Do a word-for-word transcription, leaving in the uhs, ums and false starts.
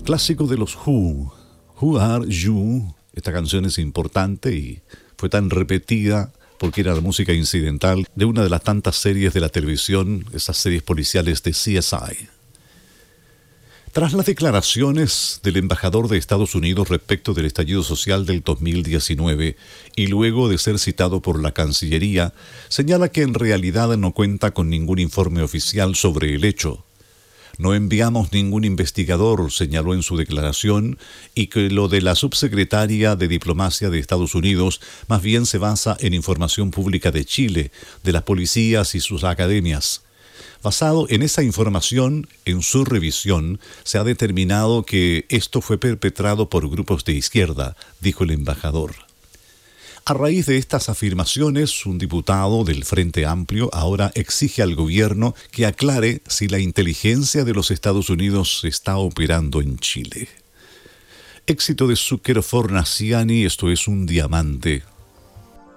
Clásico de los Who, Who Are You. Esta canción es importante y fue tan repetida porque era la música incidental de una de las tantas series de la televisión, esas series policiales de C S I. Tras las declaraciones del embajador de Estados Unidos respecto del estallido social del dos mil diecinueve y luego de ser citado por la Cancillería, señala que en realidad no cuenta con ningún informe oficial sobre el hecho. No enviamos ningún investigador, señaló en su declaración, y que lo de la subsecretaria de Diplomacia de Estados Unidos más bien se basa en información pública de Chile, de las policías y sus academias. Basado en esa información, en su revisión, se ha determinado que esto fue perpetrado por grupos de izquierda, dijo el embajador. A raíz de estas afirmaciones, un diputado del Frente Amplio ahora exige al gobierno que aclare si la inteligencia de los Estados Unidos está operando en Chile. Éxito de Zucker Fornaciani, esto es un diamante.